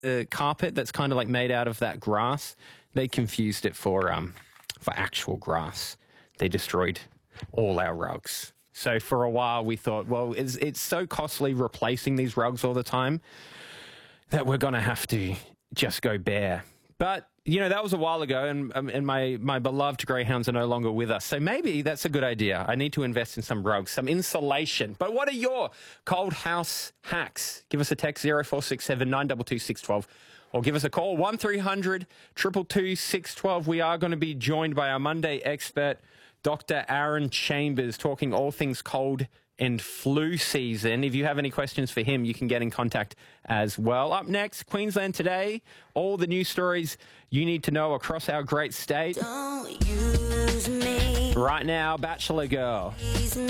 carpet that's kind of like made out of that grass. They confused it for actual grass. They destroyed all our rugs. So for a while we thought, well, it's so costly replacing these rugs all the time that we're going to have to just go bare. But, that was a while ago, and my beloved greyhounds are no longer with us. So maybe that's a good idea. I need to invest in some rugs, some insulation. But what are your cold house hacks? Give us a text 0467 922 612 or give us a call 1300 222 612. We are going to be joined by our Monday expert, Dr. Aaron Chambers, talking all things cold and flu season. If you have any questions for him, you can get in contact as well. Up next, Queensland Today, all the news stories you need to know across our great state. Don't use me. Right now, Bachelor Girl. Please